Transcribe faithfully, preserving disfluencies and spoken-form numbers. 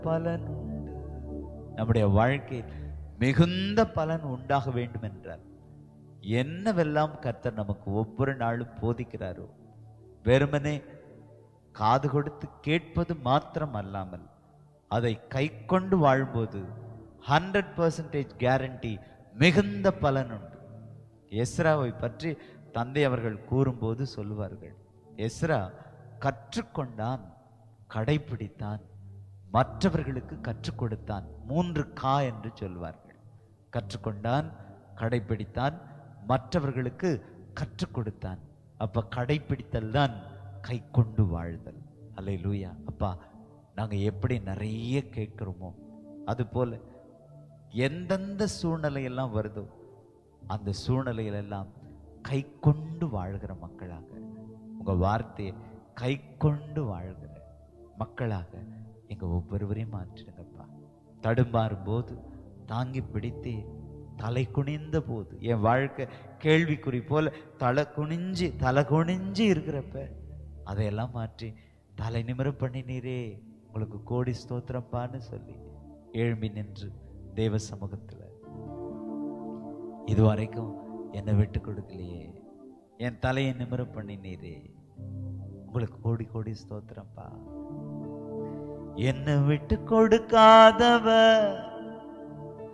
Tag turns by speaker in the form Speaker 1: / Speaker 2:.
Speaker 1: பலன் உண்டு. நம்முடைய வாழ்க்கையில் மிகுந்த பலன் உண்டாக வேண்டும் என்றால் என்னவெல்லாம் கர்த்தர் நமக்கு ஒவ்வொரு நாளும் போதிக்கிறாரோ, வெறுமனே காது கொடுத்து கேட்பது மாத்திரம் அல்லாமல் அதை கை கொண்டு வாழும்போது ஹண்ட்ரட் பர்சன்டேஜ் கேரண்டி மிகுந்த பலன் உண்டு. எஸ்ராவை பற்றி தந்தை அவர்கள் கூறும்போது சொல்லுவார்கள், எஸ்ரா கற்றுக்கொண்டான், கடைபிடித்தான், மற்றவர்களுக்கு கற்றுக் கொடுத்தான். மூன்று கா என்று சொல்வார்கள். கற்றுக்கொண்டான், கடைபிடித்தான், மற்றவர்களுக்கு கற்றுக் கொடுத்தான். அப்ப கடைபிடித்தல் தான் கை கொண்டு வாழ்தல். அல்லேலூயா. அப்பா, நாங்க எப்படி நிறைய கேட்கிறோமோ அது போல எந்தெந்த சூழ்நிலையெல்லாம் வருதோ அந்த சூழ்நிலையிலெல்லாம் கை கொண்டு வாழ்கிற மக்களாக, உங்க வார்த்தையை கை கொண்டு வாழ்கிற மக்களாக எங்க ஒவ்வொருவரையும் மாற்றிடுங்கப்பா. தடுமாறும் போது தாங்கி பிடித்தே, தலை குனிந்த போது என் வாழ்க்கை கேள்விக்குறி போல தலை குனிஞ்சு தலை குனிஞ்சு இருக்கிறப்ப அதையெல்லாம் மாற்றி தலை நிமிர பண்ணினீரே, உங்களுக்கு கோடி ஸ்தோத்திரப்பான்னு சொல்லி எழும்பி நின்று தேவ சமூகத்துல, இதுவரைக்கும் என்னை விட்டு கொடுக்கலையே, என் தலையை நிமிர பண்ணினீரே, உங்களுக்கு கோடி கோடி ஸ்தோத்திரப்பா. என்னை விட்டு கொடுக்காதவ